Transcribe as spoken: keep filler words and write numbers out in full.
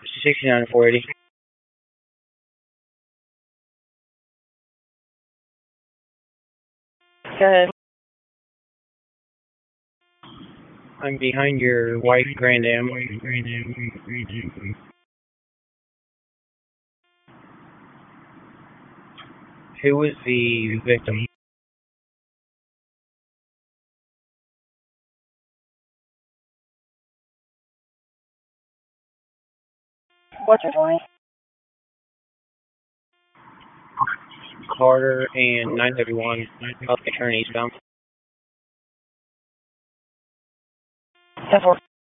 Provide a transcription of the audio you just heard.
sixty-nine four eighty. Go ahead. I'm behind your white Grand Am. Who was the victim? What's your twenty? Carter and nine thirty-one. I'll turn eastbound. ten four.